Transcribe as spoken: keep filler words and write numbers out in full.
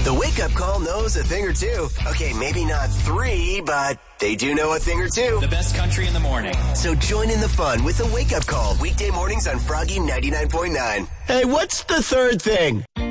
The Wake Up Call knows a thing or two. Okay, maybe not three, but they do know a thing or two. The best country in the morning. So join in the fun with the Wake Up Call weekday mornings on Froggy ninety-nine point nine. Hey, what's the third thing?